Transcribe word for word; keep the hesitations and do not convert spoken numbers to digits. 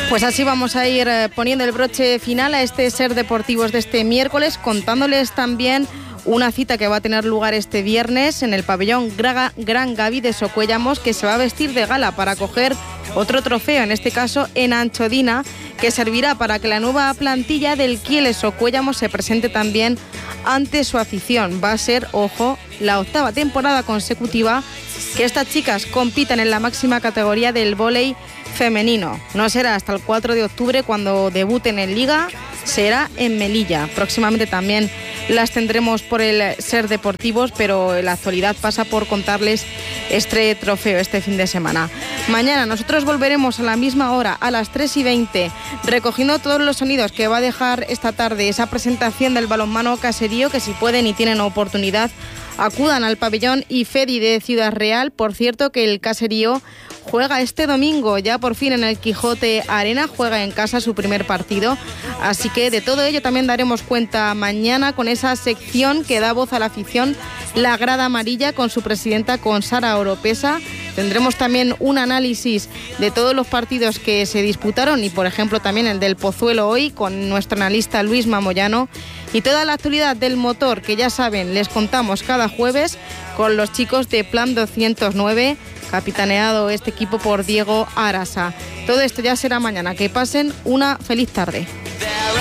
Pues así vamos a ir poniendo el broche final a este Ser Deportivos de este miércoles, contándoles también una cita que va a tener lugar este viernes en el pabellón Gran Gavi de Socuéllamos, que se va a vestir de gala para coger otro trofeo, en este caso en Anchodina, que servirá para que la nueva plantilla del Kieles Socuéllamos se presente también ante su afición. Va a ser, ojo, la octava temporada consecutiva que estas chicas compitan en la máxima categoría del vóley femenino. No será hasta el cuatro de octubre cuando debuten en Liga, será en Melilla. Próximamente también las tendremos por el Ser Deportivos, pero la actualidad pasa por contarles este trofeo este fin de semana. Mañana nosotros volveremos a la misma hora, a las tres y veinte, recogiendo todos los sonidos que va a dejar esta tarde esa presentación del balonmano Caserío, que si pueden y tienen oportunidad, acudan al pabellón IFEDI de Ciudad Real. Por cierto, que el Caserío juega este domingo, ya por fin en el Quijote Arena, juega en casa su primer partido. Así que de todo ello también daremos cuenta mañana con esa sección que da voz a la afición, La Grada Amarilla, con su presidenta, con Sara Oropesa. Tendremos también un análisis de todos los partidos que se disputaron y, por ejemplo, también el del Pozuelo hoy, con nuestro analista Luis Mamoyano. Y toda la actualidad del motor, que ya saben, les contamos cada jueves con los chicos de Plan doscientos nueve, capitaneado este equipo por Diego Arasa. Todo esto ya será mañana. Que pasen una feliz tarde.